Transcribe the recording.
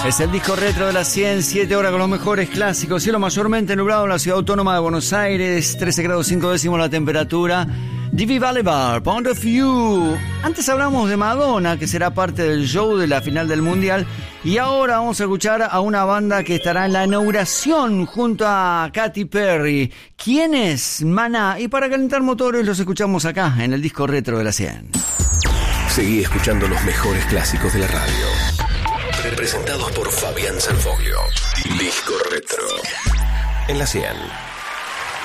Es el disco retro de las 100, 7 horas con los mejores clásicos. Cielo mayormente nublado en la ciudad autónoma de Buenos Aires, 13 grados 5 décimos la temperatura. Divi Valley Bar, Point of View. Antes hablamos de Madonna, que será parte del show de la final del Mundial. Y ahora vamos a escuchar a una banda que estará en la inauguración junto a Katy Perry. ¿Quién es? Maná. Y para calentar motores los escuchamos acá, en el disco retro de la 100. Seguí escuchando los mejores clásicos de la radio. Presentados por Fabián Sanfoglio. Disco retro en la 100.